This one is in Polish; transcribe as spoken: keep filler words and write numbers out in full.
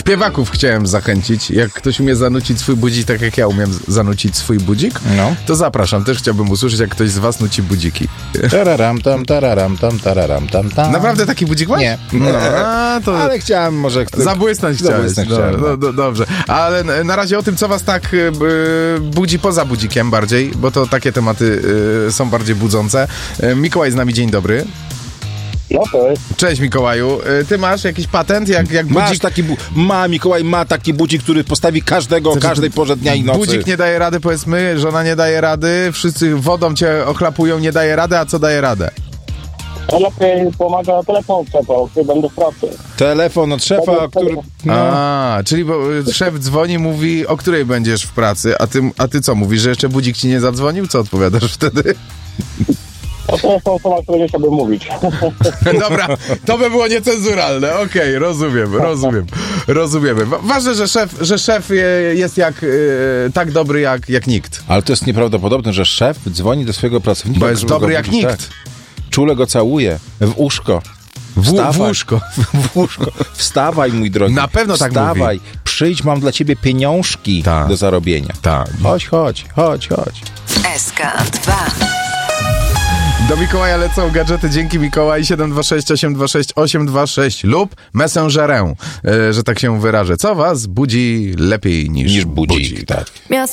Śpiewaków chciałem zachęcić. Jak ktoś umie zanucić swój budzik, tak jak ja umiem zanucić swój budzik, No. to zapraszam. Też chciałbym usłyszeć, jak ktoś z was nuci budziki. Tararam tam, tararam tam, tararam tam, tam. Naprawdę taki budzik masz? Nie. No, a, to... Ale chciałem może... Zabłysnąć chciałeś. Zabłysnąć No, chciałem, no, no. no, dobrze. Ale na razie o tym, co was tak y, budzi poza budzikiem bardziej, bo to takie tematy y, są bardziej budzące. Y, Mikołaj z nami, dzień dobry. No to jest. Cześć Mikołaju. Y, ty masz jakiś patent, jak, jak Masz budzik... taki... Bu- ma, Mikołaj ma taki budzik, który postawi każdego o każdej porze dnia i nocy. Budzik nie daje rady, powiedzmy, żona nie daje rady, wszyscy wodą cię ochlapują, nie daje rady, a co daje radę? Lepiej pomaga telefon szefa, kiedy będę w pracy. Telefon od szefa, który... No. A, czyli bo y, szef dzwoni, mówi, o której będziesz w pracy, a ty, a ty co, mówisz, że jeszcze budzik ci nie zadzwonił? Co odpowiadasz wtedy? To są osoba, o której nie chciałbym mówić. Dobra, to by było niecenzuralne. Okej, okay, rozumiem, rozumiem, rozumiemy. Wa- Ważne, że szef, że szef je- jest jak, y, tak dobry jak, jak nikt. Ale to jest nieprawdopodobne, że szef dzwoni do swojego pracownika. Bo jest żeby dobry go jak budzić, nikt. tak. Czule go całuje w uszko. W, w Wstawaj. łóżko. W łóżko. Wstawaj, mój drogi. Na pewno tak Wstawaj. mówi. Przyjdź, mam dla ciebie pieniążki Tak. do zarobienia. Tak. Chodź, chodź, chodź, chodź. S K dwa. Do Mikołaja lecą gadżety. Dzięki Mikołaj. siedem dwa sześć osiem dwa sześć osiem dwa sześć lub Messengerę, y, że tak się wyrażę. Co was budzi lepiej niż, Niż budzik, tak. Miasto